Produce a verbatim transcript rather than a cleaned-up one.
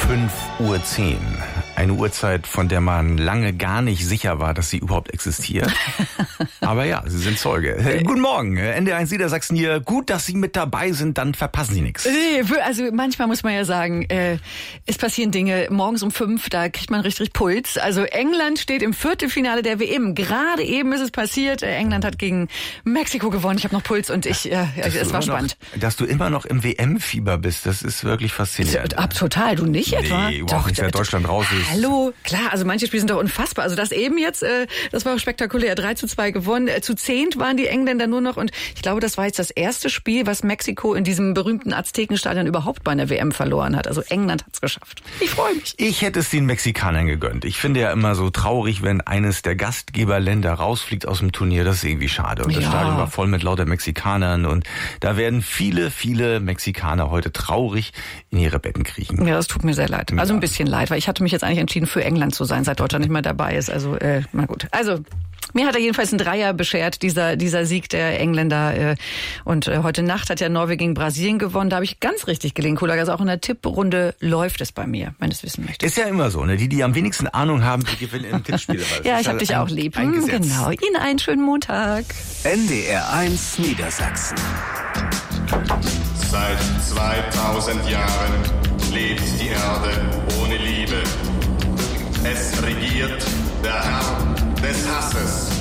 fünf Uhr zehn. Eine Uhrzeit, von der man lange gar nicht sicher war, dass sie überhaupt existiert. Aber ja, Sie sind Zeuge. Äh, guten Morgen, N D R eins Niedersachsen hier. Gut, dass Sie mit dabei sind, dann verpassen Sie nichts. Also manchmal muss man ja sagen, äh, es passieren Dinge morgens um fünf, da kriegt man richtig Puls. Also England steht im Viertelfinale der W M. Gerade eben ist es passiert. England hat gegen Mexiko gewonnen. Ich habe noch Puls und ich, äh, es war spannend. Noch, dass du immer noch im W M-Fieber bist, das ist wirklich faszinierend. Ab total, du nicht etwa? Nee, überhaupt nicht, seit Deutschland raus ist. Hallo, klar, also manche Spiele sind doch unfassbar. Also das eben jetzt, äh, das war spektakulär. drei zu zwei gewonnen. Äh, zu zehnt waren die Engländer nur noch. Und ich glaube, das war jetzt das erste Spiel, was Mexiko in diesem berühmten Aztekenstadion überhaupt bei einer W M verloren hat. Also England hat's geschafft. Ich freue mich. Ich hätte es den Mexikanern gegönnt. Ich finde ja immer so traurig, wenn eines der Gastgeberländer rausfliegt aus dem Turnier. Das ist irgendwie schade. Und das Ja. Stadion war voll mit lauter Mexikanern. Und da werden viele, viele Mexikaner heute traurig in ihre Betten kriechen. Ja, das tut mir sehr leid. Also Ja. ein bisschen leid, weil ich hatte mich jetzt eigentlich entschieden, für England zu sein, seit Deutschland nicht mehr dabei ist. Also, äh, na gut. Also, mir hat er jedenfalls einen Dreier beschert, dieser dieser Sieg der Engländer. Äh, und äh, heute Nacht hat ja Norwegen gegen Brasilien gewonnen. Da habe ich ganz richtig gelegen, Kollege. Also auch in der Tipprunde läuft es bei mir, wenn du es wissen möchtest. Ist ja immer so, ne? Die, die am wenigsten Ahnung haben, die gewinnen im Tippspiel. Ja, ich habe dich auch lieb. Hm, genau. Ihnen einen schönen Montag. N D R eins Niedersachsen. Seit zweitausend Jahren lebt die Erde ohne Liebe. Es regiert der Herr des Hasses.